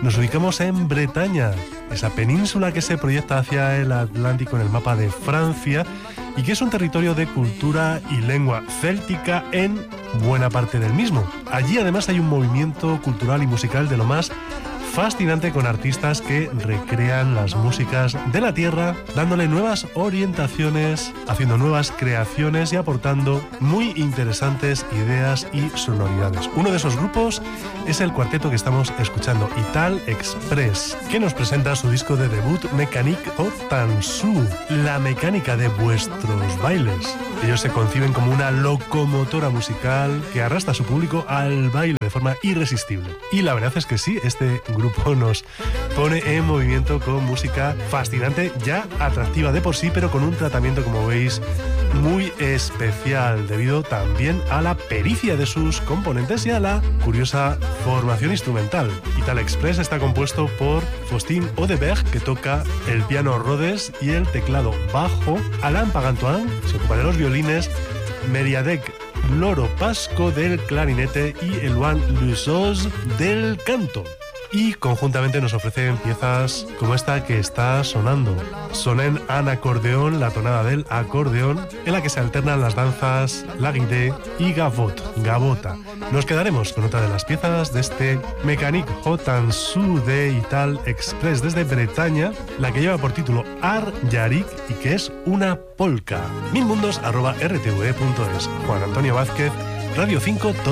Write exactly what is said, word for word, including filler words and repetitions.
nos ubicamos en Bretaña, esa península que se proyecta hacia el Atlántico en el mapa de Francia y que es un territorio de cultura y lengua céltica en buena parte del mismo. Allí además hay un movimiento cultural y musical de lo más fascinante, con artistas que recrean las músicas de la tierra, dándole nuevas orientaciones, haciendo nuevas creaciones y aportando muy interesantes ideas y sonoridades. Uno de esos grupos es el cuarteto que estamos escuchando, Ital Express, que nos presenta su disco de debut, Mécanique au Tansu, la mecánica de vuestros bailes. Ellos se conciben como una locomotora musical que arrastra a su público al baile de forma irresistible. Y la verdad es que sí, este grupo nos pone en movimiento con música fascinante, ya atractiva de por sí, pero con un tratamiento, como veis, muy especial, debido también a la pericia de sus componentes y a la curiosa formación instrumental. Ital Express está compuesto por Faustin Odeberg, que toca el piano Rhodes y el teclado bajo, Alain Pagantoine se ocupa de los violines, Meriadec Loro Pasco del clarinete y Eloine Lusos del canto. Y conjuntamente nos ofrecen piezas como esta que está sonando. Sonen en acordeón, la tonada del acordeón, en la que se alternan las danzas la guidé y gavot, gavota. Nos quedaremos con otra de las piezas de este Mécanique au Tansu de Ital Express desde Bretaña, la que lleva por título Ar Yarik y que es una polka. mil mundos arroba r t v punto es. Juan Antonio Vázquez, Radio cinco.